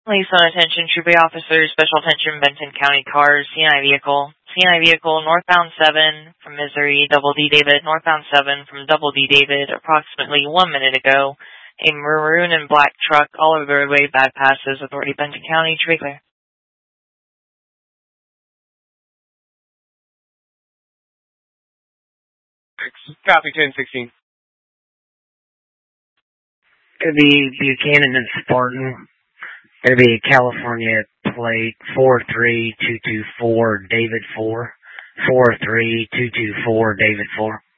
Police on attention, trooping officers, special attention, Benton County cars, CNI vehicle. CNI vehicle, northbound 7 from Missouri, Double D David, northbound 7 from Double D David, approximately 1 minute ago. A maroon and black truck, all over the roadway, bad passes, authority Benton County, to be clear. Copy 1016. Could be Buchanan and Spartan. It'll be California plate 43224 David 4. 43224 David 4.